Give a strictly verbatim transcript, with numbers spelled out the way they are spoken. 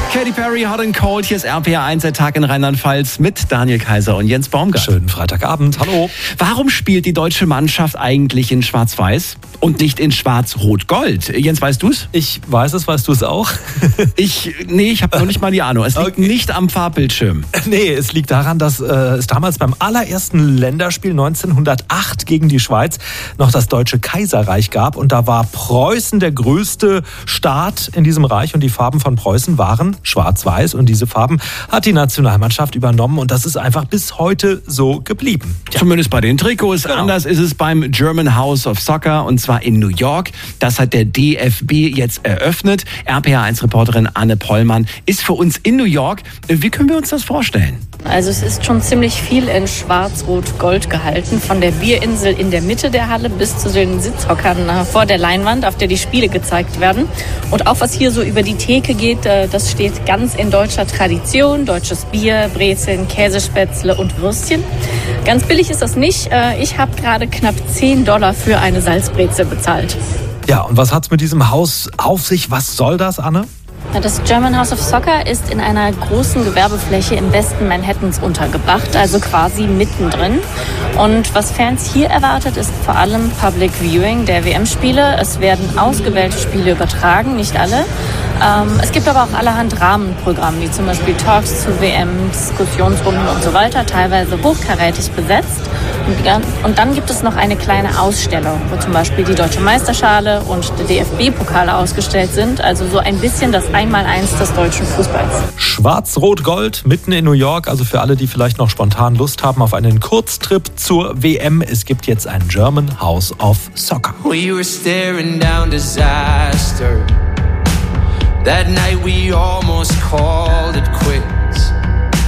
Katy Perry, Hot and Cold. Hier ist R P R eins, der Tag in Rheinland-Pfalz mit Daniel Kaiser und Jens Baumgart. Schönen Freitagabend, hallo. Warum spielt die deutsche Mannschaft eigentlich in Schwarz-Weiß und nicht in Schwarz-Rot-Gold? Jens, weißt du's? Ich weiß es, weißt du es auch? ich, nee, ich habe noch nicht mal die Ahnung. Es liegt okay. nicht am Farbbildschirm. Nee, es liegt daran, dass äh, es damals beim allerersten Länderspiel neunzehnhundertacht gegen die Schweiz noch das Deutsche Kaiserreich gab. Und da war Preußen der größte Staat in diesem Reich und die Farben von Preußen waren schwarz-weiß und diese Farben hat die Nationalmannschaft übernommen und das ist einfach bis heute so geblieben. Ja. Zumindest bei den Trikots. Genau. Anders ist es beim German House of Soccer und zwar in New York. Das hat der D F B jetzt eröffnet. R P R eins Reporterin Anne Pollmann ist für uns in New York. Wie können wir uns das vorstellen? Also es ist schon ziemlich viel in Schwarz-Rot-Gold gehalten. Von der Bierinsel in der Mitte der Halle bis zu den Sitzhockern vor der Leinwand, auf der die Spiele gezeigt werden. Und auch was hier so über die Theke geht, das steht ganz in deutscher Tradition. Deutsches Bier, Brezeln, Käsespätzle und Würstchen. Ganz billig ist das nicht. Ich habe gerade knapp zehn Dollar für eine Salzbrezel bezahlt. Ja, und was hat's mit diesem Haus auf sich? Was soll das, Anne? Das German House of Soccer ist in einer großen Gewerbefläche im Westen Manhattans untergebracht, also quasi mittendrin. Und was Fans hier erwartet, ist vor allem Public Viewing der W M-Spiele. Es werden ausgewählte Spiele übertragen, nicht alle. Ähm, es gibt aber auch allerhand Rahmenprogramme, wie zum Beispiel Talks zu W M, Diskussionsrunden und so weiter, teilweise hochkarätig besetzt. Und dann gibt es noch eine kleine Ausstellung, wo zum Beispiel die Deutsche Meisterschale und der D F B-Pokale ausgestellt sind. Also so ein bisschen das Einmaleins des deutschen Fußballs. Schwarz-Rot-Gold mitten in New York. Also für alle, die vielleicht noch spontan Lust haben auf einen Kurztrip zur W M. Es gibt jetzt ein German House of Soccer. We were staring down disaster. That night we almost caught